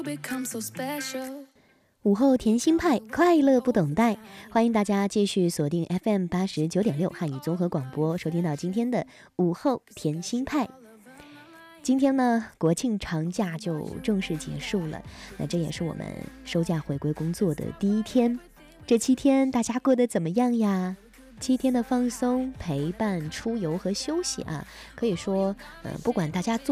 午后甜心派，快乐不等待，欢迎大家继续锁定 FM89.6汉语综合广播，收听到今天的午后甜心派。今天呢，国庆长假就正式结束了，那这也是我们收假回归工作的第一天。这7天大家过得怎么样呀？7天的放松、陪伴、出游和休息啊，可以说，不管大家做